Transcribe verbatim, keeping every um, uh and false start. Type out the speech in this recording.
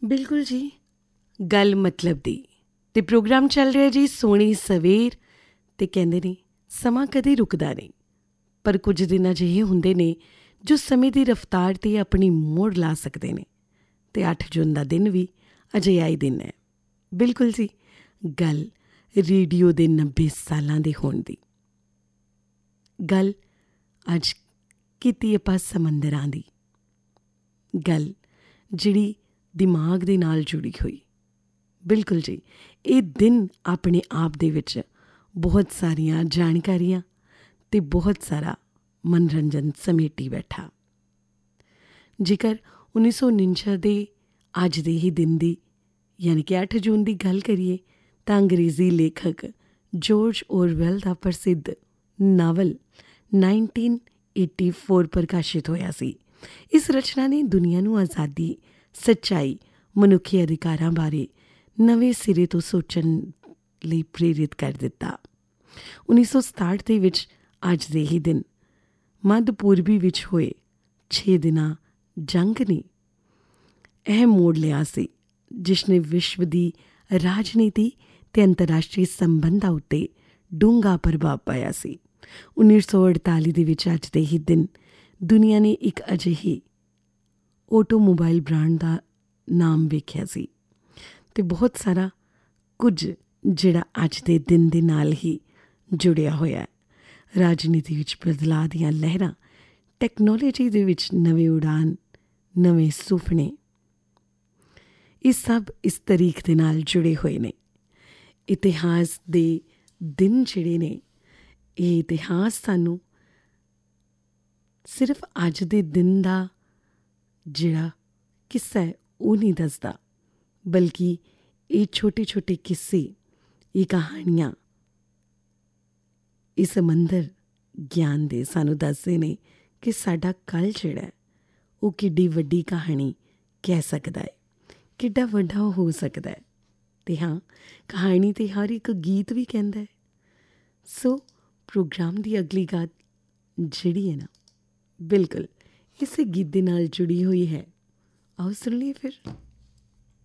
ਬਿਲਕੁਲ ਜੀ, ਗੱਲ ਮਤਲਬ ਦੀ। ਅਤੇ ਪ੍ਰੋਗਰਾਮ ਚੱਲ ਰਿਹਾ ਜੀ ਸੋਹਣੀ ਸਵੇਰ। ਅਤੇ ਕਹਿੰਦੇ ਨੇ ਸਮਾਂ ਕਦੇ ਰੁਕਦਾ ਨਹੀਂ, ਪਰ ਕੁਝ ਦਿਨ ਅਜਿਹੇ ਹੁੰਦੇ ਨੇ ਜੋ ਸਮੇਂ ਦੀ ਰਫ਼ਤਾਰ 'ਤੇ ਆਪਣੀ ਮੋਹਰ ਲਾ ਸਕਦੇ ਨੇ। ਅਤੇ ਅੱਠ ਜੂਨ ਦਾ ਦਿਨ ਵੀ ਅਜਿਹਾ ਹੀ ਦਿਨ ਹੈ। ਬਿਲਕੁਲ ਜੀ, ਗੱਲ ਰੇਡੀਓ ਦੇ ਨੱਬੇ ਸਾਲਾਂ ਦੇ ਹੋਣ ਦੀ। ਗੱਲ ਅੱਜ ਕੀਤੀ ਆਪਾਂ ਸਮੁੰਦਰਾਂ ਦੀ, ਗੱਲ ਜਿਹੜੀ ਦਿਮਾਗ ਦੇ ਨਾਲ ਜੁੜੀ ਹੋਈ। ਬਿਲਕੁਲ ਜੀ, ਇਹ ਦਿਨ ਆਪਣੇ ਆਪ ਦੇ ਵਿੱਚ ਬਹੁਤ ਸਾਰੀਆਂ ਜਾਣਕਾਰੀਆਂ ਅਤੇ ਬਹੁਤ ਸਾਰਾ ਮਨੋਰੰਜਨ ਸਮੇਟੀ ਬੈਠਾ। ਜੇਕਰ ਉੱਨੀ ਸੌ ਉਣੰਜਾ ਦੇ ਅੱਜ ਦੇ ਹੀ ਦਿਨ ਦੀ ਯਾਨੀ ਕਿ ਅੱਠ ਜੂਨ ਦੀ ਗੱਲ ਕਰੀਏ ਤਾਂ ਅੰਗਰੇਜ਼ੀ ਲੇਖਕ ਜੋਰਜ ਔਰਵੈਲ ਦਾ ਪ੍ਰਸਿੱਧ ਨਾਵਲ ਨਾਈਨਟੀਨ ਏਟੀ ਫੋਰ ਪ੍ਰਕਾਸ਼ਿਤ ਹੋਇਆ ਸੀ। ਇਸ ਰਚਨਾ ਨੇ ਦੁਨੀਆ ਨੂੰ ਆਜ਼ਾਦੀ, ਸੱਚਾਈ, ਮਨੁੱਖੀ ਅਧਿਕਾਰਾਂ ਬਾਰੇ ਨਵੇਂ ਸਿਰੇ ਤੋਂ ਸੋਚਣ ਲਈ ਪ੍ਰੇਰਿਤ ਕਰ ਦਿੱਤਾ। ਉੱਨੀ ਸੌ ਸਤਾਹਠ ਦੇ ਵਿੱਚ ਅੱਜ ਦੇ ਹੀ ਦਿਨ ਮੱਧ ਪੂਰਬੀ ਵਿੱਚ ਹੋਏ ਛੇ ਦਿਨਾਂ ਜੰਗ ਨੇ ਇਹ ਮੋੜ ਲਿਆ ਸੀ, ਜਿਸ ਨੇ ਵਿਸ਼ਵ ਦੀ ਰਾਜਨੀਤੀ ਅਤੇ ਅੰਤਰਰਾਸ਼ਟਰੀ ਸੰਬੰਧਾਂ ਉੱਤੇ ਡੂੰਘਾ ਪ੍ਰਭਾਵ ਪਾਇਆ ਸੀ। ਉੱਨੀ ਸੌ ਅੜਤਾਲੀ ਦੇ ਵਿੱਚ ਅੱਜ ਦੇ ਹੀ ਦਿਨ ਦੁਨੀਆ ਨੇ ਇੱਕ ਅਜਿਹੀ ਆਟੋਮੋਬਾਈਲ ਬ੍ਰਾਂਡ ਦਾ ਨਾਮ ਵੇਖਿਆ ਸੀ। ਅਤੇ ਬਹੁਤ ਸਾਰਾ ਕੁਝ ਜਿਹੜਾ ਅੱਜ ਦੇ ਦਿਨ ਦੇ ਨਾਲ ਹੀ ਜੁੜਿਆ ਹੋਇਆ। ਰਾਜਨੀਤੀ ਵਿੱਚ ਬਦਲਾਅ ਦੀਆਂ ਲਹਿਰਾਂ, ਟੈਕਨੋਲੋਜੀ ਦੇ ਵਿੱਚ ਨਵੇਂ ਉਡਾਨ, ਨਵੇਂ ਸੁਪਨੇ, ਇਹ ਸਭ ਇਸ ਤਾਰੀਖ ਦੇ ਨਾਲ ਜੁੜੇ ਹੋਏ ਨੇ। ਇਤਿਹਾਸ ਦੇ ਦਿਨ ਜਿਹੜੇ ਨੇ, ਇਹ ਇਤਿਹਾਸ ਸਾਨੂੰ ਸਿਰਫ ਅੱਜ ਦੇ ਦਿਨ ਦਾ ਜਿਹੜਾ ਕਿੱਸਾ ਹੈ ਉਹ ਨਹੀਂ ਦੱਸਦਾ, ਬਲਕਿ ਇਹ ਛੋਟੇ ਛੋਟੇ ਕਿੱਸੇ, ਇਹ ਕਹਾਣੀਆਂ, ਇਹ ਸਮੁੰਦਰ ਗਿਆਨ ਦੇ ਸਾਨੂੰ ਦੱਸਦੇ ਨੇ ਕਿ ਸਾਡਾ ਕੱਲ੍ਹ ਜਿਹੜਾ ਉਹ ਕਿੱਡੀ ਵੱਡੀ ਕਹਾਣੀ ਕਹਿ ਸਕਦਾ ਹੈ, ਕਿੱਡਾ ਵੱਡਾ ਹੋ ਸਕਦਾ ਹੈ। ਅਤੇ ਹਾਂ, ਕਹਾਣੀ ਤਾਂ ਹਰ ਇੱਕ ਗੀਤ ਵੀ ਕਹਿੰਦਾ ਹੈ। ਸੋ ਪ੍ਰੋਗਰਾਮ ਦੀ ਅਗਲੀ ਗੱਲ ਜਿਹੜੀ ਹੈ ਨਾ, ਬਿਲਕੁਲ ਇਸੇ ਗੀਤ ਦੇ ਨਾਲ ਜੁੜੀ ਹੋਈ ਹੈ। ਆਓ ਸੁਣ ਲਈਏ ਫਿਰ।